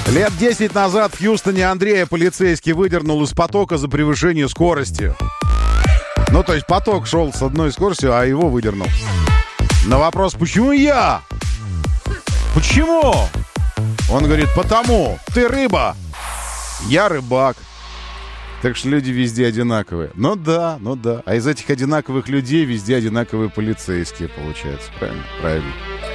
Лет 10 назад в Хьюстоне Андрея полицейский выдернул из потока за превышение скорости. Ну, то есть поток шел с одной скоростью, а его выдернул. На вопрос, почему я? Почему? Он говорит, потому ты рыба, я рыбак. Так что люди везде одинаковые. Ну да. А из этих одинаковых людей везде одинаковые полицейские, получается. Правильно? Правильно.